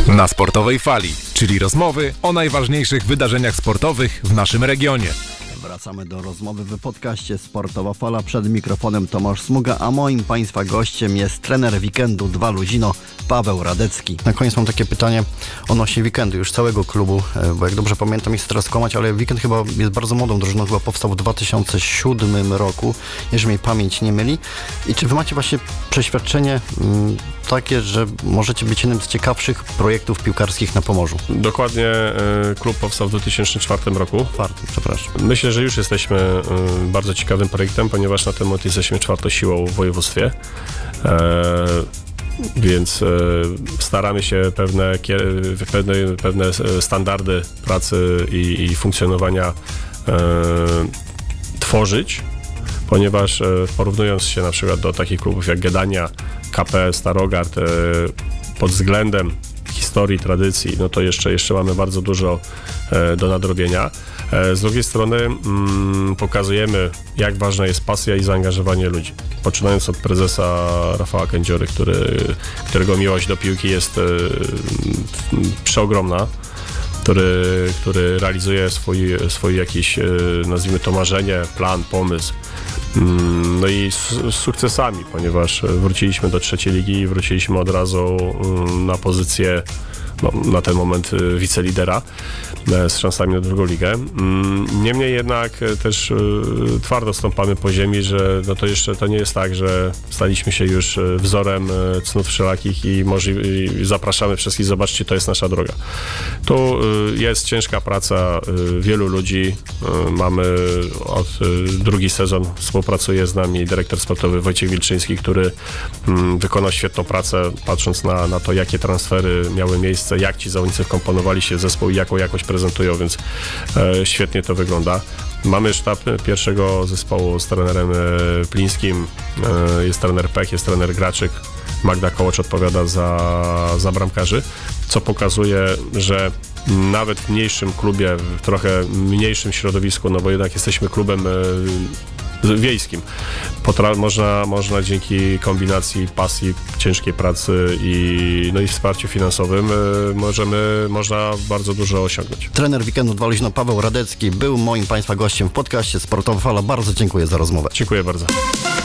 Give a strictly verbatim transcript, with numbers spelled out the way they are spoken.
Na Sportowej Fali, czyli rozmowy o najważniejszych wydarzeniach sportowych w naszym regionie. Wracamy do rozmowy w podcaście Sportowa Fala. Przed mikrofonem Tomasz Smuga, a moim Państwa gościem jest trener weekendu Dwa Ludzino, Paweł Radecki. Na koniec mam takie pytanie odnośnie weekendu, już całego klubu, bo jak dobrze pamiętam, jest teraz skłamać, ale weekend chyba jest bardzo młodą drużyną, chyba powstał w dwa tysiące siódmym roku, jeżeli mnie pamięć nie myli. I czy wy macie właśnie przeświadczenie mm, takie, że możecie być jednym z ciekawszych projektów piłkarskich na Pomorzu? Dokładnie, y, klub powstał w dwa tysiące czwartym roku. Czwartym, przepraszam. Myślę, że już jesteśmy y, bardzo ciekawym projektem, ponieważ na ten moment jesteśmy czwartą siłą w województwie. E, Więc e, staramy się pewne, pewne, pewne standardy pracy i, i funkcjonowania e, tworzyć, ponieważ e, porównując się na przykład do takich klubów jak Gedania, K P, Starogard, e, pod względem historii, tradycji, no to jeszcze, jeszcze mamy bardzo dużo e, do nadrobienia. E, z drugiej strony mm, pokazujemy, jak ważna jest pasja i zaangażowanie ludzi. Poczynając od prezesa Rafała Kędziory, który, którego miłość do piłki jest e, przeogromna, który, który realizuje swój, swój jakiś, e, nazwijmy to, marzenie, plan, pomysł. No i z, z sukcesami, ponieważ wróciliśmy do trzeciej ligi i wróciliśmy od razu na pozycję, no, na ten moment wicelidera z szansami na drugą ligę. Niemniej jednak też twardo stąpamy po ziemi, że no to jeszcze to nie jest tak, że staliśmy się już wzorem cnót wszelakich i, może, i zapraszamy wszystkich, zobaczcie, to jest nasza droga. Tu jest ciężka praca wielu ludzi. Mamy od drugi sezon współpracuje z nami dyrektor sportowy Wojciech Wilczyński, który wykonał świetną pracę, patrząc na, na to, jakie transfery miały miejsce, jak ci zawodnicy wkomponowali się w zespół i jaką jakość prezentują, więc e, świetnie to wygląda. Mamy sztab pierwszego zespołu z trenerem e, Plińskim, e, jest trener Pech, jest trener Graczyk, Magda Kołocz odpowiada za, za bramkarzy, co pokazuje, że nawet w mniejszym klubie, w trochę mniejszym środowisku, no bo jednak jesteśmy klubem e, wiejskim. Potra- można, można dzięki kombinacji pasji, ciężkiej pracy i, no i wsparciu finansowym y, możemy, można bardzo dużo osiągnąć. Trener weekendu Dwa Ludzino Paweł Radecki był moim Państwa gościem w podcaście Sportowa Fala. Bardzo dziękuję za rozmowę. Dziękuję bardzo.